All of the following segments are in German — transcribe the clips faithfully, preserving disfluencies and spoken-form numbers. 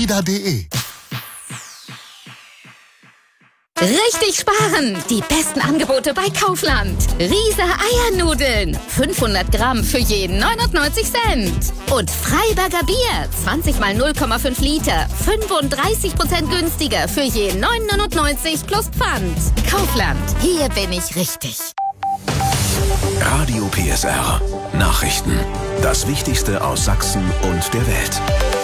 Florida punkt de. Richtig sparen! Die besten Angebote bei Kaufland. Riese Eiernudeln. fünfhundert Gramm für jeden neunundneunzig Cent. Und Freiberger Bier. zwanzig mal null Komma fünf Liter. fünfunddreißig Prozent günstiger für jeden neun neunundneunzig plus Pfand. Kaufland. Hier bin ich richtig. Radio P S R. Nachrichten. Das Wichtigste aus Sachsen und der Welt.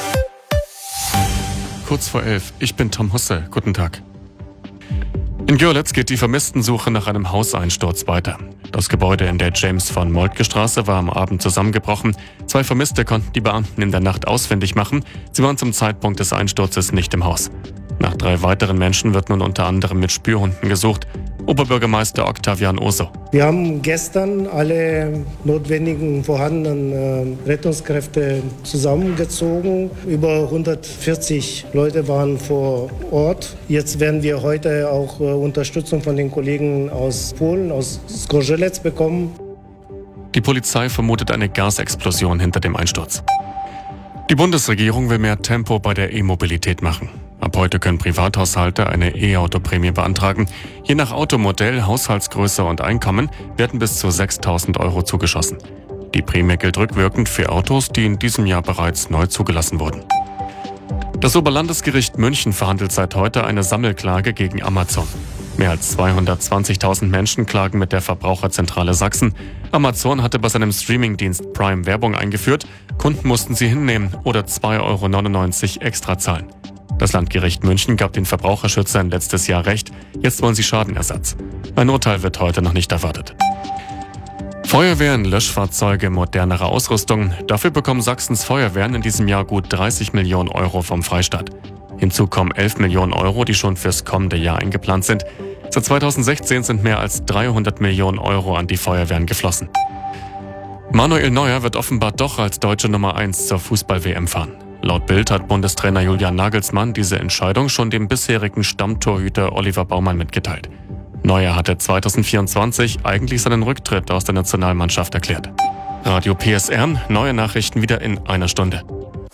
Kurz vor elf. Ich bin Tom Husse. Guten Tag. In Görlitz geht die Vermisstensuche nach einem Hauseinsturz weiter. Das Gebäude in der James-von-Moltke-Straße war am Abend zusammengebrochen. Zwei Vermisste konnten die Beamten in der Nacht ausfindig machen. Sie waren zum Zeitpunkt des Einsturzes nicht im Haus. Nach drei weiteren Menschen wird nun unter anderem mit Spürhunden gesucht. Oberbürgermeister Octavian Oso. Wir haben gestern alle notwendigen vorhandenen äh, Rettungskräfte zusammengezogen. Über hundertvierzig Leute waren vor Ort. Jetzt werden wir heute auch äh, Unterstützung von den Kollegen aus Polen, aus Zgorzelec bekommen. Die Polizei vermutet eine Gasexplosion hinter dem Einsturz. Die Bundesregierung will mehr Tempo bei der E-Mobilität machen. Ab heute können Privathaushalte eine E-Auto-Prämie beantragen. Je nach Automodell, Haushaltsgröße und Einkommen werden bis zu sechstausend Euro zugeschossen. Die Prämie gilt rückwirkend für Autos, die in diesem Jahr bereits neu zugelassen wurden. Das Oberlandesgericht München verhandelt seit heute eine Sammelklage gegen Amazon. Mehr als zweihundertzwanzigtausend Menschen klagen mit der Verbraucherzentrale Sachsen. Amazon hatte bei seinem Streamingdienst Prime Werbung eingeführt. Kunden mussten sie hinnehmen oder zwei Euro neunundneunzig extra zahlen. Das Landgericht München gab den Verbraucherschützern letztes Jahr Recht. Jetzt wollen sie Schadenersatz. Ein Urteil wird heute noch nicht erwartet. Feuerwehren, Löschfahrzeuge, modernere Ausrüstung. Dafür bekommen Sachsens Feuerwehren in diesem Jahr gut dreißig Millionen Euro vom Freistaat. Hinzu kommen elf Millionen Euro, die schon fürs kommende Jahr eingeplant sind. Seit zweitausendsechzehn sind mehr als dreihundert Millionen Euro an die Feuerwehren geflossen. Manuel Neuer wird offenbar doch als deutsche Nummer eins zur Fußball-W M fahren. Laut Bild hat Bundestrainer Julian Nagelsmann diese Entscheidung schon dem bisherigen Stammtorhüter Oliver Baumann mitgeteilt. Neuer hatte zweitausendvierundzwanzig eigentlich seinen Rücktritt aus der Nationalmannschaft erklärt. Radio P S R, neue Nachrichten wieder in einer Stunde.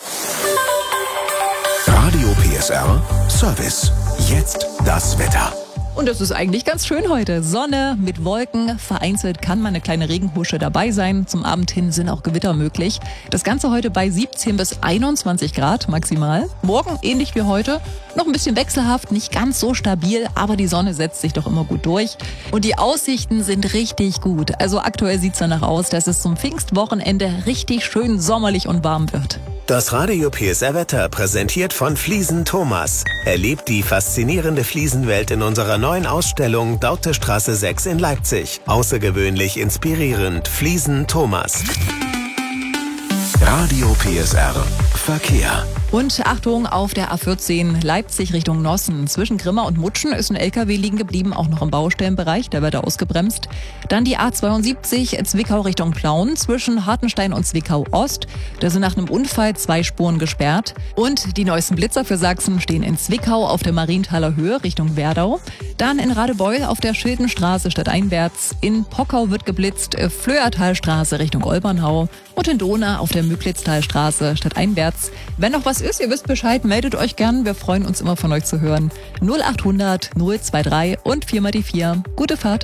Radio P S R Service. Jetzt das Wetter. Und das ist eigentlich ganz schön heute. Sonne mit Wolken. Vereinzelt kann mal eine kleine Regenhusche dabei sein. Zum Abend hin sind auch Gewitter möglich. Das Ganze heute bei siebzehn bis einundzwanzig Grad maximal. Morgen ähnlich wie heute. Noch ein bisschen wechselhaft, nicht ganz so stabil, aber die Sonne setzt sich doch immer gut durch. Und die Aussichten sind richtig gut. Also aktuell sieht's danach aus, dass es zum Pfingstwochenende richtig schön sommerlich und warm wird. Das Radio P S R-Wetter präsentiert von Fliesen Thomas. Erlebt die faszinierende Fliesenwelt in unserer neuen Ausstellung Daute-Straße sechs in Leipzig. Außergewöhnlich inspirierend. Fliesen Thomas. Radio P S R Verkehr. Und Achtung, auf der A vierzehn Leipzig Richtung Nossen. Zwischen Grimma und Mutschen ist ein L K W liegen geblieben, auch noch im Baustellenbereich, der wird da ausgebremst. Dann die A zweiundsiebzig Zwickau Richtung Plauen zwischen Hartenstein und Zwickau Ost. Da sind nach einem Unfall zwei Spuren gesperrt. Und die neuesten Blitzer für Sachsen stehen in Zwickau auf der Marienthaler Höhe Richtung Werdau. Dann in Radebeul auf der Schildenstraße stadteinwärts. In Pockau wird geblitzt, Flöertalstraße Richtung Olbernhau. Und in Dohna auf der Müglitztalstraße stadteinwärts. Wenn noch was ist, ihr wisst Bescheid, meldet euch gern. Wir freuen uns immer von euch zu hören. null achthundert null drei und vier mal die vier. Gute Fahrt.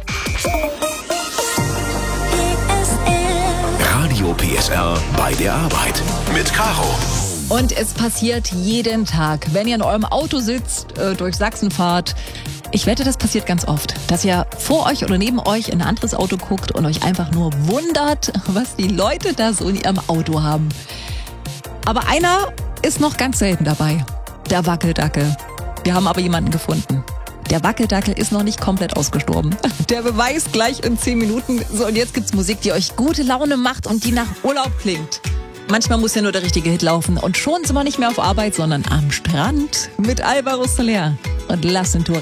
Radio P S R bei der Arbeit mit Caro. Und es passiert jeden Tag, wenn ihr in eurem Auto sitzt, äh, durch Sachsen fahrt. Ich wette, das passiert ganz oft, dass ihr vor euch oder neben euch in ein anderes Auto guckt und euch einfach nur wundert, was die Leute da so in ihrem Auto haben. Aber einer ist noch ganz selten dabei. Der Wackeldackel. Wir haben aber jemanden gefunden. Der Wackeldackel ist noch nicht komplett ausgestorben. Der beweist gleich in zehn Minuten. So, und jetzt gibt's Musik, die euch gute Laune macht und die nach Urlaub klingt. Manchmal muss ja nur der richtige Hit laufen. Und schon sind wir nicht mehr auf Arbeit, sondern am Strand mit Alvaro Soler und Las Venturas.